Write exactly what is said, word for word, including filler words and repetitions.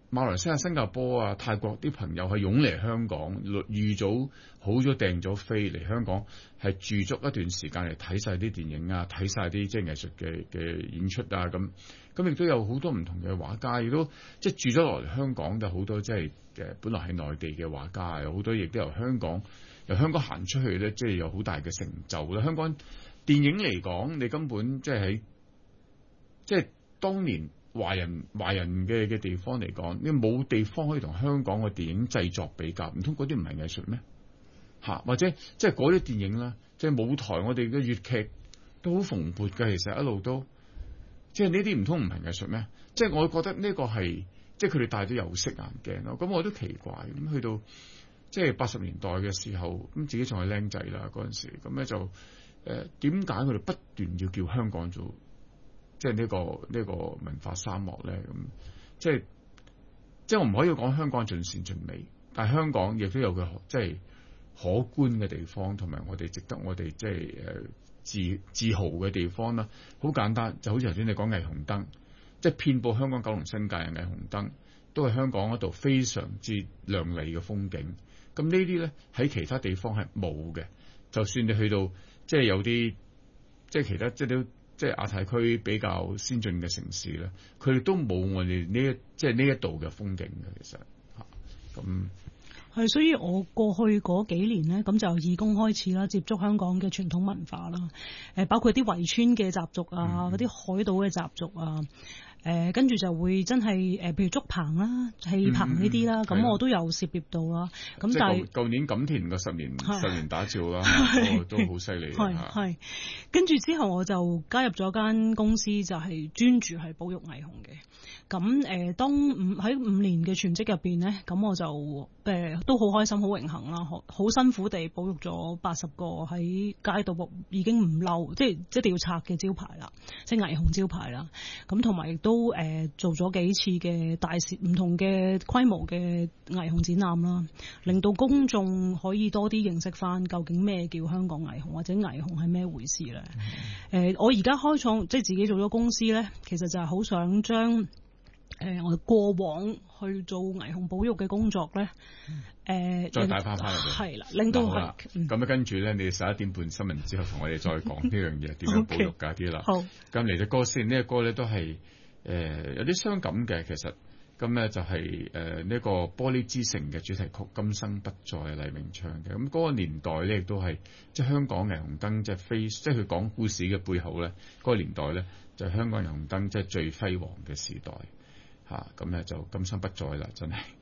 馬來西亞、新加坡啊、泰國啲朋友係湧嚟香港，預早好咗訂咗飛嚟香港，係住足一段時間嚟睇晒啲電影啊，睇晒啲即係藝術嘅嘅演出啊咁。咁亦都有好多唔同嘅畫家，亦都即係住咗落嚟香港嘅好多即係誒，本來係內地嘅畫家，有好多亦都由香港由香港行出去咧，即係有好大嘅成就啦。香港電影嚟講，你根本即係喺即係當年華人華人嘅嘅地方嚟講，你冇地方可以同香港嘅電影製作比較，唔通嗰啲唔係藝術咩？嚇，或者即係嗰啲電影啦，即係舞台，我哋嘅粵劇都好蓬勃嘅，其實一路都。即係呢啲唔通唔係藝術咩？即係我覺得呢個係即係佢哋戴咗有色眼鏡咯。咁我都奇怪咁去到即係八十年代嘅時候，咁自己仲係僆仔啦嗰陣時，咁咧就誒點解佢哋不斷要叫香港做即係呢個呢個文化沙漠咧？咁即係即係我唔可以講香港盡善盡美，但係香港亦都有佢即係可觀嘅地方，同埋我哋值得我哋即係誒。自自豪嘅地方啦，好簡單，就好似頭先你講霓虹燈，即係遍佈香港九龍新界嘅霓虹燈，都係香港嗰度非常之亮麗嘅風景。咁呢啲咧喺其他地方係冇嘅，就算你去到即係有啲即係其他即係都即係亞太區比較先進嘅城市咧，佢哋都冇我哋呢一即係呢一度嘅風景嘅，其實嚇咁。 係，所以我過去嗰幾年呢，咁就由義工開始啦，接觸香港嘅傳統文化啦，誒，包括啲圍村嘅習俗啊，嗰啲、嗯、海島嘅習俗啊，誒，跟住就會真係誒，譬如竹棚啦、戲棚呢啲啦，咁、嗯、我都有涉獵到啦。咁但係舊年錦田個十年十年打照啦，都好犀利。 係係，跟住之後我就加入咗間公司，就係專注係保育霓虹嘅。咁誒、呃，當五喺五年嘅全職入邊咧，咁我就誒、呃、都好開心、好榮幸啦，好好辛苦地保育咗八十個喺街道已經唔漏，即係即係要拆嘅招牌啦，即係霓虹招牌啦。咁同埋亦都誒、呃、做咗幾次嘅大唔同嘅規模嘅霓虹展覽啦，令到公眾可以多啲認識翻究竟咩叫香港霓虹，或者霓虹係咩回事咧？誒、嗯呃，我而家開創即係自己做咗公司咧，其實就係好想將誒、呃，我哋過往去做霓虹保育嘅工作咧，誒、呃， 再帶翻翻嚟，係啦，令到係咁咧，跟住咧，你十一點半新聞之後，同我哋再講呢樣嘢點樣保育㗎啲啦。好，咁嚟隻歌先，呢、這個歌咧都係誒、呃、有啲傷感嘅，其實咁咧就係誒呢個玻璃之城嘅主題曲《今生不再》黎明唱嘅。咁、那、嗰個年代咧亦都係即係香港霓虹燈即係飛，即係佢講故事嘅背後咧，嗰、那個年代咧就係、是、香港霓虹燈即係最輝煌嘅時代。嚇，咁咧就今生不再啦，真係。